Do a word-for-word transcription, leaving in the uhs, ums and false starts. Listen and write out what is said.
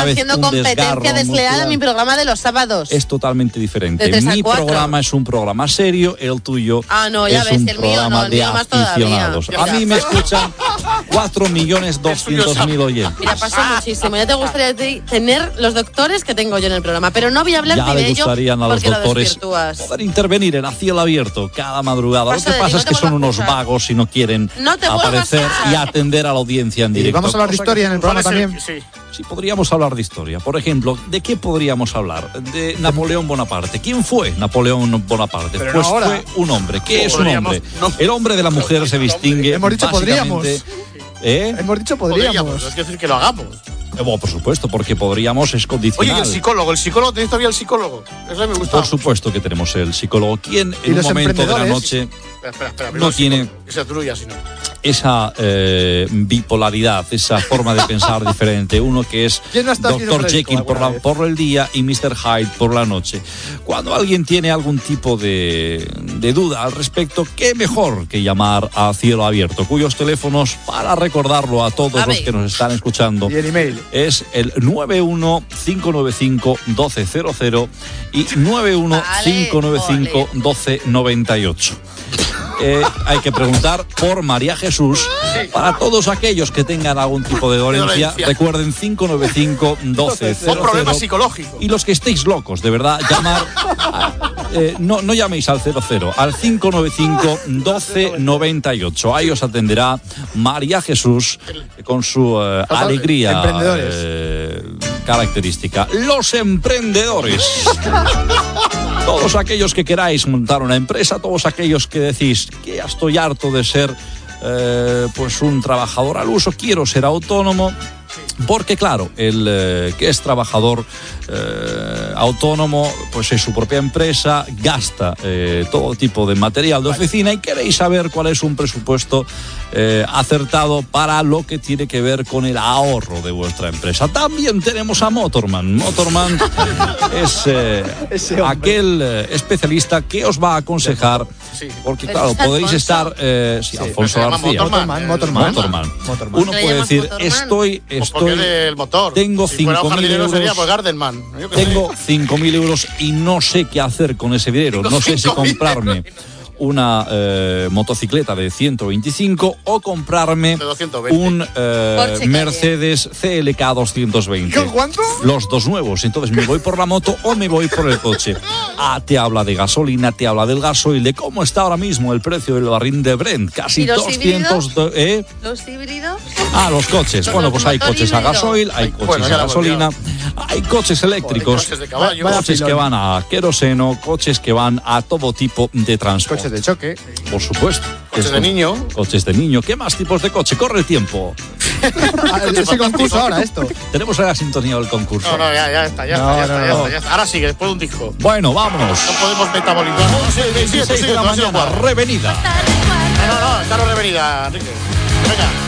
estás haciendo competencia desleal a mi programa de los sábados. Es totalmente diferente. Mi programa es un programa serio, el tuyo ah, no, ya es ves, un el programa mío no, el de mío más aficionados. todavía. A mí me escuchan cuatro millones doscientos mil oyentes. Mira, pasa muchísimo. Ya te gustaría tener los doctores que tengo yo en el programa, pero no voy a hablar ya de ello. Ya le gustarían a los doctores poder intervenir en A Cielo Abierto cada madrugada. Paso lo que pasa es que son unos vagos y no quieren no aparecer y atender a la audiencia en directo. Y vamos a hablar de historia en el programa también. Sí. Sí, podríamos hablar de historia. Por ejemplo, ¿de qué podríamos hablar? De Napoleón Bonaparte. ¿Quién fue Napoleón Bonaparte? Pero pues no fue un hombre. ¿Qué es un hombre? No. El hombre de la mujer se distingue. Hemos dicho podríamos. ¿Eh? Hemos dicho podríamos. podríamos. No quiere decir que lo hagamos. Eh, bueno, por supuesto, porque podríamos es condicional. Oye, el psicólogo, el psicólogo, ¿tenéis todavía el psicólogo? Eso me gusta. Por supuesto que tenemos el psicólogo. ¿Quién en un momento de la noche espera, espera, espera, no tiene esa trulla, si no. esa eh, bipolaridad, esa forma de pensar diferente? Uno que es no doctor Jekyll por, la, por el día y mister Hyde por la noche. Cuando alguien tiene algún tipo de, de duda al respecto, qué mejor que llamar a Cielo Abierto, cuyos teléfonos, para recordarlo a todos a los que nos están escuchando, y el email es el nueve uno cinco nueve cinco uno dos cero cero y nueve uno cinco nueve cinco uno dos nueve ocho. Eh, hay que preguntar por María Jesús. Para todos aquellos que tengan algún tipo de dolencia, dolencia. recuerden cinco nueve cinco uno dos cero cero. Con problemas psicológicos. Y los que estéis locos, de verdad, llamar. A, eh, no, no llaméis al cero cero, al cinco nueve cinco uno dos nueve ocho. Ahí os atenderá María Jesús con su eh, alegría eh, característica. Los emprendedores. Todos aquellos que queráis montar una empresa, todos aquellos que decís que ya estoy harto de ser eh, pues un trabajador al uso, quiero ser autónomo. Porque claro, el eh, que es trabajador eh, autónomo, pues es su propia empresa, gasta eh, todo tipo de material de oficina y queréis saber cuál es un presupuesto eh, acertado para lo que tiene que ver con el ahorro de vuestra empresa. También tenemos a Motorman. Motorman es eh, aquel eh, especialista que os va a aconsejar, porque claro, podéis estar... Eh, sí, sí, Alfonso García. Motorman, Motorman. Motorman. Motorman. Uno puede decir, Motorman? estoy... estoy del motor. Tengo si fuera cinco mil euros. Sería pues Gardenman. Tengo cinco mil euros y no sé qué hacer con ese dinero. No sé si comprarme una eh, motocicleta de ciento veinticinco o comprarme un eh, Mercedes C L K doscientos veinte. ¿Cuánto? Los dos nuevos. Entonces me voy por la moto o me voy por el coche. Ah, te habla de gasolina, te habla del gasoil, de cómo está ahora mismo el precio del barril de Brent. Casi ¿Y los doscientos. híbridos? ¿Eh? ¿Los híbridos? Ah, los coches. Bueno, pues hay coches a gasoil, hay coches bueno, a gasolina, hay coches eléctricos, coches de caballo, coches que van a queroseno, coches que van a todo tipo de transporte. Coches de choque. Por supuesto. Coches de niño. Coches de niño. ¿Qué más tipos de coche? Corre el tiempo. Ese concurso ahora, esto. Tenemos la sintonía del concurso. No, no, ya, ya está, ya, no, está, ya, no, está, no. ya está, ya está. Ahora sigue, después de un disco. Bueno, vámonos. No podemos metabolizar. once y veintiséis de la mañana, revenida. No, no, no, está no revenida, Enrique. Venga.